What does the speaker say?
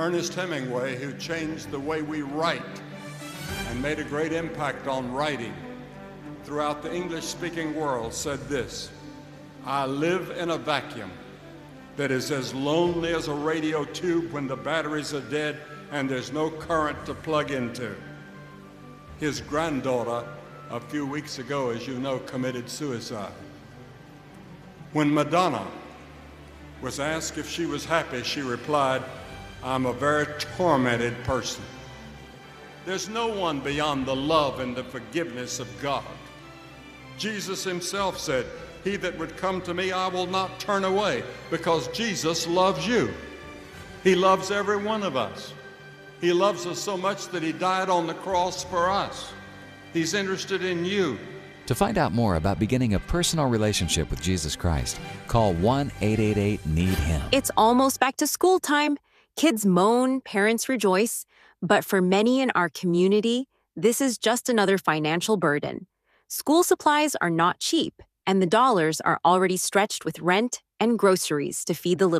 Ernest Hemingway, who changed the way we write and made a great impact on writing throughout the English-speaking world, said this: "I live in a vacuum that is as lonely as a radio tube when the batteries are dead and there's no current to plug into." His granddaughter, a few weeks ago, as you know, committed suicide. When Madonna was asked if she was happy, she replied, "I'm a very tormented person." There's no one beyond the love and the forgiveness of God. Jesus himself said, "He that would come to me, I will not turn away," because Jesus loves you. He loves every one of us. He loves us so much that he died on the cross for us. He's interested in you. To find out more about beginning a personal relationship with Jesus Christ, call 1-888-NEED-HIM. It's almost back to school time. Kids moan, parents rejoice. But for many in our community, this is just another financial burden. School supplies are not cheap, and the dollars are already stretched with rent and groceries to feed the little